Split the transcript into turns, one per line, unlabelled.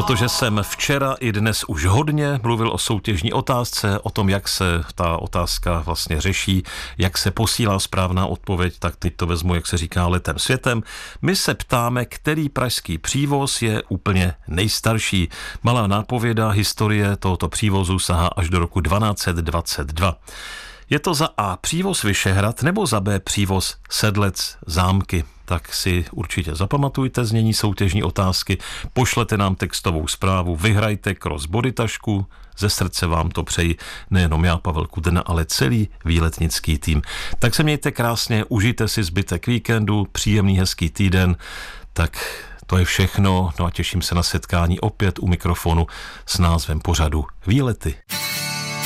Protože jsem včera i dnes už hodně mluvil o soutěžní otázce, o tom, jak se ta otázka vlastně řeší, jak se posílá správná odpověď, tak teď to vezmu, jak se říká, letem světem. My se ptáme, který pražský přívoz je úplně nejstarší. Malá nápověda historie tohoto přívozu sahá až do roku 1222. Je to za A přívoz Vyšehrad nebo za B přívoz Sedlec Zámky? Tak si určitě zapamatujte znění soutěžní otázky, pošlete nám textovou zprávu, vyhrajte Cross Body tašku, ze srdce vám to přeji nejenom já, Pavel Kudrna, ale celý výletnický tým. Tak se mějte krásně, užijte si zbytek víkendu, příjemný hezký týden, tak to je všechno, no a těším se na setkání opět u mikrofonu s názvem pořadu Výlety.